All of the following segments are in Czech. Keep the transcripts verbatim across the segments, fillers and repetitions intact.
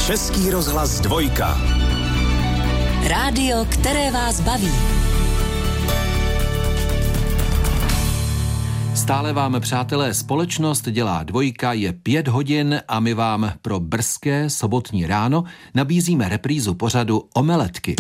Český rozhlas dvojka. Rádio, které vás baví. Stále vám, přátelé, společnost dělá dvojka, je pět hodin a my vám pro brzké sobotní ráno nabízíme reprízu pořadu Omeletky.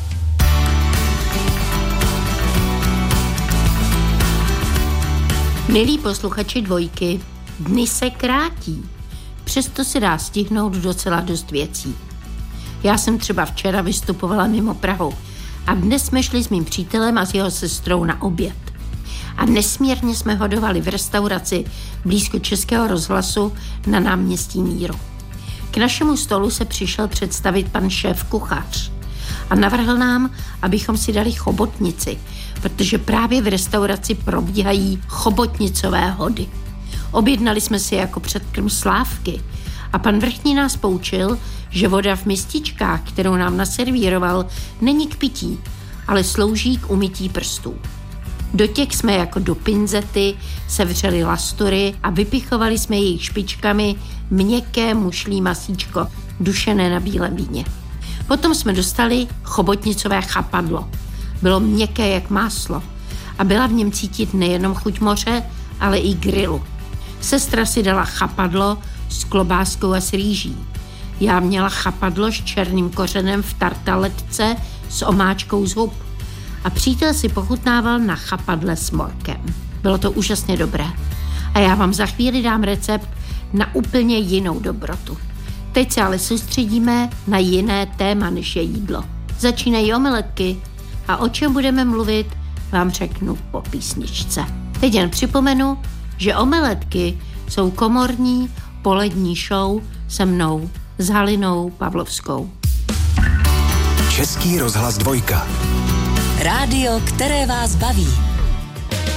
Milí posluchači dvojky, dny se krátí, přesto se dá stihnout docela dost věcí. Já jsem třeba včera vystupovala mimo Prahu a dnes jsme šli s mým přítelem a s jeho sestrou na oběd. A nesmírně jsme hodovali v restauraci blízko Českého rozhlasu na náměstí Míru. K našemu stolu se přišel představit pan šéf kuchař a navrhl nám, abychom si dali chobotnici, protože právě v restauraci probíhají chobotnicové hody. Objednali jsme si jako předkrm slávky a pan vrchní nás poučil, že voda v mističkách, kterou nám naservíroval, není k pití, ale slouží k umytí prstů. Do těch jsme jako do pinzety sevřeli lastury a vypichovali jsme jejich špičkami měkké mušlí masíčko, dušené na bílém víně. Potom jsme dostali chobotnicové chapadlo. Bylo měkké jak máslo a byla v něm cítit nejenom chuť moře, ale i grilu. Sestra si dala chapadlo s klobáskou a s rýží. Já měla chapadlo s černým kořenem v tartaletce s omáčkou z hub. A přítel si pochutnával na chapadle s morkem. Bylo to úžasně dobré. A já vám za chvíli dám recept na úplně jinou dobrotu. Teď se ale soustředíme na jiné téma, než je jídlo. Začínají omeletky a o čem budeme mluvit, vám řeknu po písničce. Teď jen připomenu, že omeletky jsou komorní polední show se mnou, s Halinou Pavlovskou. Český rozhlas dvojka. Rádio, které vás baví.